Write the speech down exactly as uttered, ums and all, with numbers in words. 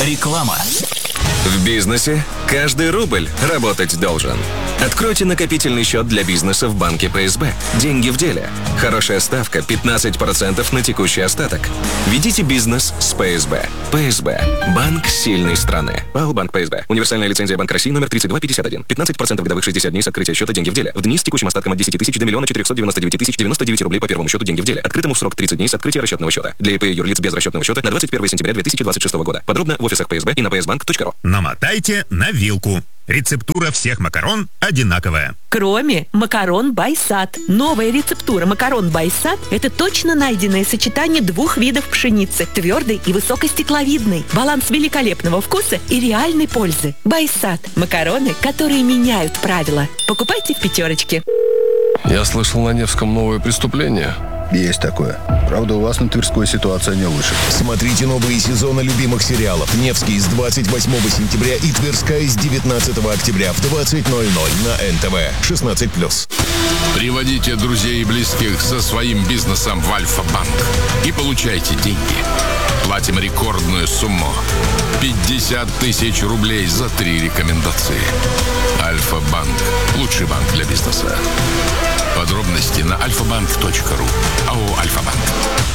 Реклама. В бизнесе каждый рубль работать должен. Откройте накопительный счет для бизнеса в банке Пэ Эс Бэ. Деньги в деле. Хорошая ставка пятнадцать процентов на текущий остаток. Ведите бизнес с Пэ Эс Бэ. Пэ Эс Бэ. Банк сильной страны. ПАО Банк Пэ Эс Бэ. Универсальная лицензия Банк России номер тридцать два пятьдесят один. пятнадцать процентов годовых шестьдесят дней с открытия счета деньги в деле. В дни с текущим остатком от десяти тысяч до миллиона четырехсот девяноста девяти тысяч девяносто девять рублей по первому счету деньги в деле. Открытому в срок тридцать дней с открытия расчетного счета. Для ИП и юрлиц без расчетного счета на двадцать первое сентября две тысячи двадцать шестого года. Подробно в офисах Пэ Эс Бэ и на пэ эс банк точка ру. Намотайте на вилку. Рецептура всех макарон одинаковая. Кроме макарон Байсад. Новая рецептура макарон Байсад – это точно найденное сочетание двух видов пшеницы – твердой и высокостекловидной. Баланс великолепного вкуса и реальной пользы. Байсад – макароны, которые меняют правила. Покупайте в пятерочке. Я слышал, на Невском новое преступление. Есть такое. Правда, у вас на Тверской ситуация не лучше. Смотрите новые сезоны любимых сериалов. «Невский» с двадцать восьмого сентября и «Тверская» с девятнадцатого октября в двадцать ноль ноль на эн тэ вэ. шестнадцать плюс. Приводите друзей и близких со своим бизнесом в Альфа-банк и получайте деньги. Платим рекордную сумму – пятьдесят тысяч рублей за три рекомендации. Альфа-банк – лучший банк для бизнеса. Подробности на альфа банк точка ру. АО «Альфа-банк».